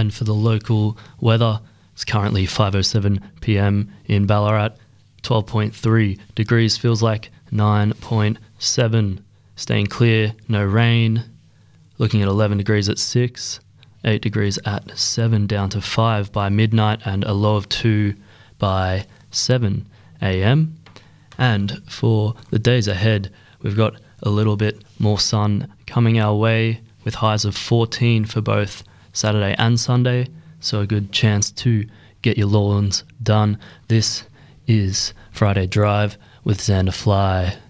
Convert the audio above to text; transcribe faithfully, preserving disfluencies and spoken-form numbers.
And for the local weather, it's currently five oh seven p.m. in Ballarat, twelve point three degrees, feels like nine point seven. Staying clear, no rain. Looking at eleven degrees at six, eight degrees at seven, down to five by midnight, and a low of two by seven a.m. And for the days ahead, we've got a little bit more sun coming our way, with highs of fourteen for both Saturday and Sunday, so a good chance to get your lawns done. This is Friday Drive with Xander Fly.